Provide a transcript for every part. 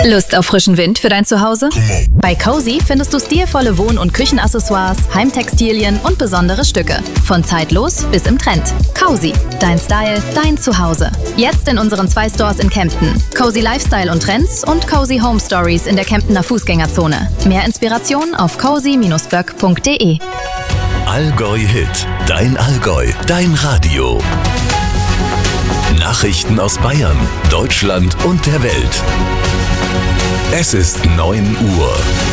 Lust auf frischen Wind für dein Zuhause? Bei Cozy findest du stilvolle Wohn- und Küchenaccessoires, Heimtextilien und besondere Stücke. Von zeitlos bis im Trend. Cozy, dein Style, dein Zuhause. Jetzt in unseren 2 Stores in Kempten. Cozy Lifestyle und Trends und Cozy Home Stories in der Kemptener Fußgängerzone. Mehr Inspiration auf cozy-böck.de. Allgäu Hit, dein Allgäu, dein Radio. Nachrichten aus Bayern, Deutschland und der Welt. Es ist 9 Uhr.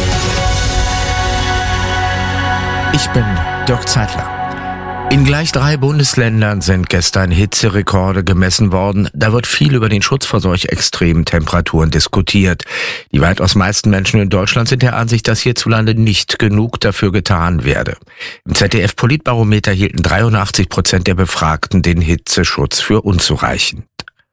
Ich bin Dirk Zeitler. In gleich 3 Bundesländern sind gestern Hitzerekorde gemessen worden. Da wird viel über den Schutz vor solch extremen Temperaturen diskutiert. Die weitaus meisten Menschen in Deutschland sind der Ansicht, dass hierzulande nicht genug dafür getan werde. Im ZDF-Politbarometer hielten 83% der Befragten den Hitzeschutz für unzureichend.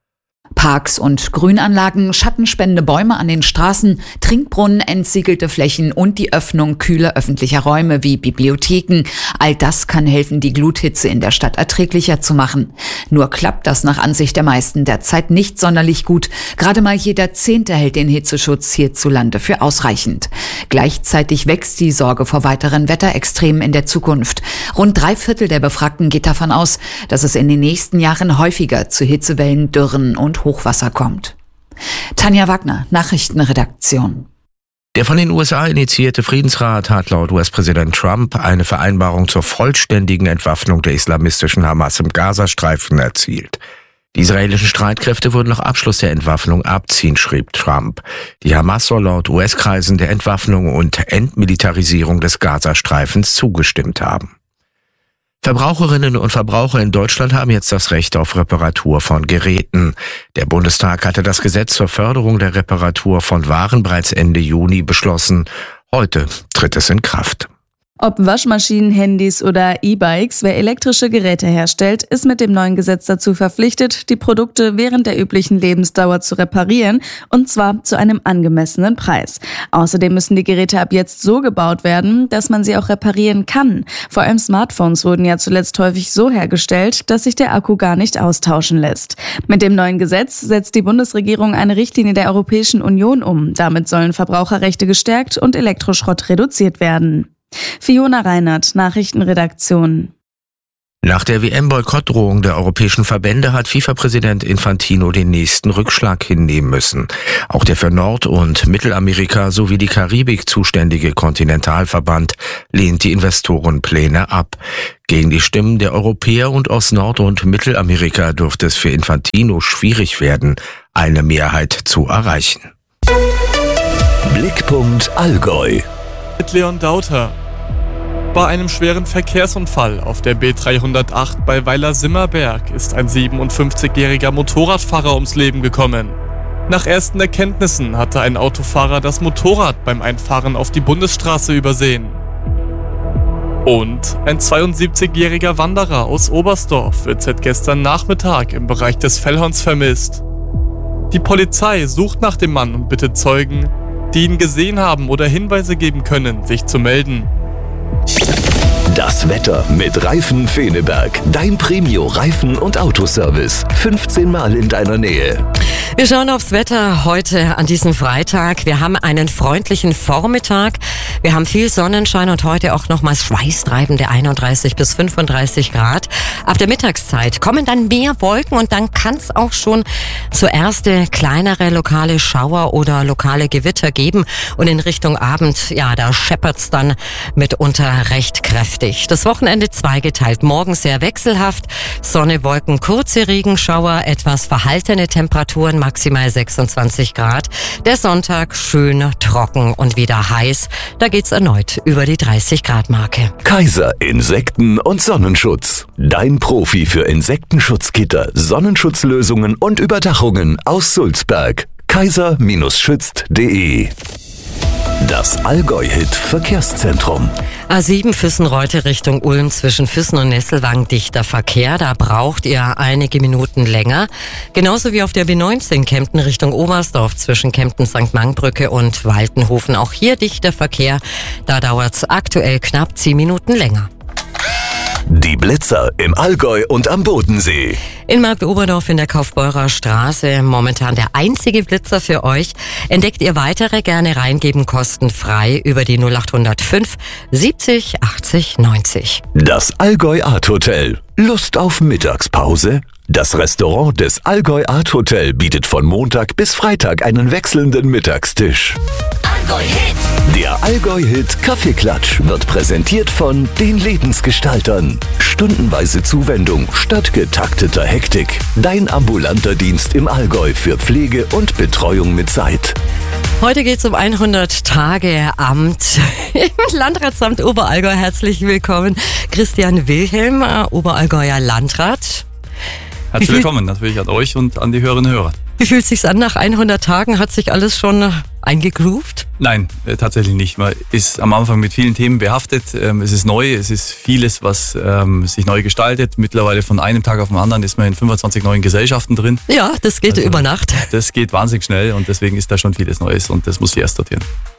Parks und Grünanlagen, schattenspendende Bäume an den Straßen, Trinkbrunnen, entsiegelte Flächen und die Öffnung kühler öffentlicher Räume wie Bibliotheken. All das kann helfen, die Gluthitze in der Stadt erträglicher zu machen. Nur klappt das nach Ansicht der meisten derzeit nicht sonderlich gut. Gerade mal jeder 10. hält den Hitzeschutz hierzulande für ausreichend. Gleichzeitig wächst die Sorge vor weiteren Wetterextremen in der Zukunft. Rund 3/4 der Befragten geht davon aus, dass es in den nächsten Jahren häufiger zu Hitzewellen, Dürren und Hochwasser kommt. Tanja Wagner, Nachrichtenredaktion. Der von den USA initiierte Friedensrat hat laut US-Präsident Trump eine Vereinbarung zur vollständigen Entwaffnung der islamistischen Hamas im Gazastreifen erzielt. Die israelischen Streitkräfte würden nach Abschluss der Entwaffnung abziehen, schrieb Trump. Die Hamas soll laut US-Kreisen der Entwaffnung und Entmilitarisierung des Gazastreifens zugestimmt haben. Verbraucherinnen und Verbraucher in Deutschland haben jetzt das Recht auf Reparatur von Geräten. Der Bundestag hatte das Gesetz zur Förderung der Reparatur von Waren bereits Ende Juni beschlossen. Heute tritt es in Kraft. Ob Waschmaschinen, Handys oder E-Bikes, wer elektrische Geräte herstellt, ist mit dem neuen Gesetz dazu verpflichtet, die Produkte während der üblichen Lebensdauer zu reparieren, und zwar zu einem angemessenen Preis. Außerdem müssen die Geräte ab jetzt so gebaut werden, dass man sie auch reparieren kann. Vor allem Smartphones wurden ja zuletzt häufig so hergestellt, dass sich der Akku gar nicht austauschen lässt. Mit dem neuen Gesetz setzt die Bundesregierung eine Richtlinie der Europäischen Union um. Damit sollen Verbraucherrechte gestärkt und Elektroschrott reduziert werden. Fiona Reinert, Nachrichtenredaktion. Nach der WM-Boykottdrohung der europäischen Verbände hat FIFA-Präsident Infantino den nächsten Rückschlag hinnehmen müssen. Auch der für Nord- und Mittelamerika sowie die Karibik zuständige Kontinentalverband lehnt die Investorenpläne ab. Gegen die Stimmen der Europäer und aus Nord- und Mittelamerika dürfte es für Infantino schwierig werden, eine Mehrheit zu erreichen. Blickpunkt Allgäu. Mit Leon Dauter. Bei einem schweren Verkehrsunfall auf der B308 bei Weiler-Simmerberg ist ein 57-jähriger Motorradfahrer ums Leben gekommen. Nach ersten Erkenntnissen hatte ein Autofahrer das Motorrad beim Einfahren auf die Bundesstraße übersehen. Und ein 72-jähriger Wanderer aus Oberstdorf wird seit gestern Nachmittag im Bereich des Fellhorns vermisst. Die Polizei sucht nach dem Mann und bittet Zeugen, die ihn gesehen haben oder Hinweise geben können, sich zu melden. Das Wetter mit Reifen Feneberg. Dein Premio-Reifen- und Autoservice. 15 Mal in deiner Nähe. Wir schauen aufs Wetter heute an diesem Freitag. Wir haben einen freundlichen Vormittag. Wir haben viel Sonnenschein und heute auch nochmals schweißtreibende 31 bis 35 Grad. Ab der Mittagszeit kommen dann mehr Wolken und dann kann es auch schon zuerst kleinere lokale Schauer oder lokale Gewitter geben. Und in Richtung Abend, ja, da scheppert's dann mitunter recht kräftig. Das Wochenende zweigeteilt. Morgen sehr wechselhaft. Sonne, Wolken, kurze Regenschauer, etwas verhaltene Temperaturen, maximal 26 Grad. Der Sonntag schön trocken und wieder heiß. Da geht's erneut über die 30 Grad Marke. Kaiser Insekten- und Sonnenschutz. Dein Profi für Insektenschutzgitter, Sonnenschutzlösungen und Überdachungen aus Sulzberg. kaiser-schützt.de. Das Allgäu-Hit-Verkehrszentrum. A7 Füssen-Reute Richtung Ulm zwischen Füssen und Nesselwang dichter Verkehr. Da braucht ihr einige Minuten länger. Genauso wie auf der B19 Kempten Richtung Oberstdorf zwischen Kempten-St. Mangbrücke und Waltenhofen. Auch hier dichter Verkehr. Da dauert es aktuell knapp 10 Minuten länger. Die Blitzer im Allgäu und am Bodensee. In Marktoberdorf in der Kaufbeurer Straße momentan der einzige Blitzer für euch. Entdeckt ihr weitere, gerne reingeben, kostenfrei über die 0805 70 80 90. Das Allgäu Art Hotel. Lust auf Mittagspause? Das Restaurant des Allgäu Art Hotel bietet von Montag bis Freitag einen wechselnden Mittagstisch. Der Allgäu-Hit Kaffeeklatsch wird präsentiert von den Lebensgestaltern. Stundenweise Zuwendung statt getakteter Hektik. Dein ambulanter Dienst im Allgäu für Pflege und Betreuung mit Zeit. Heute geht's um 100-Tage-Amt im Landratsamt Oberallgäu. Herzlich willkommen, Christian Wilhelm, Oberallgäuer Landrat. Herzlich willkommen natürlich an euch und an die Hörerinnen und Hörer. Wie fühlt es sich an nach 100 Tagen? Hat sich alles schon eingegroovt? Nein, tatsächlich nicht. Man ist am Anfang mit vielen Themen behaftet. Es ist neu, es ist vieles, was sich neu gestaltet. Mittlerweile von einem Tag auf den anderen ist man in 25 neuen Gesellschaften drin. Ja, das geht über Nacht. Das geht wahnsinnig schnell und deswegen ist da schon vieles Neues und das muss ich erst sortieren.